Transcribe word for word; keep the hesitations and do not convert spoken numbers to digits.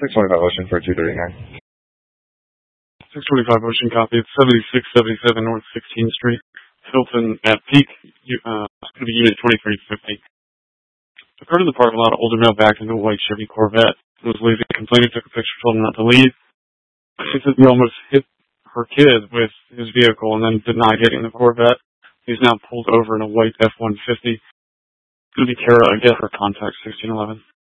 six twenty-five Ocean for two thirty-nine. six twenty-five Ocean copy. It's seventy-six seventy-seven North sixteenth Street, Hilton at Peak. Uh, it's going to be Unit twenty-three fifty. Occurred in the parking lot, older male backed into a white Chevy Corvette. Was leaving, complaining, took a picture, told him not to leave. She said he almost hit her kid with his vehicle and then denied hitting the Corvette. He's now pulled over in a white F one fifty. It's going to be Kara. I get her contact sixteen eleven.